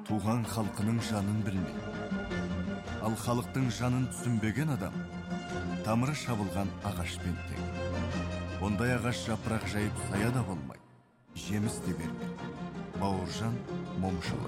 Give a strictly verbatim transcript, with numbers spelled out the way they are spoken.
туған халқының жанын білмейді. Ал халықтың жанын түсінбеген адам тамыры шабылған ағашпен тең. Ондай ағаш жапырақ жайып сая да болмайды, жеміс те бермейді. Бауыржан Момышұлы.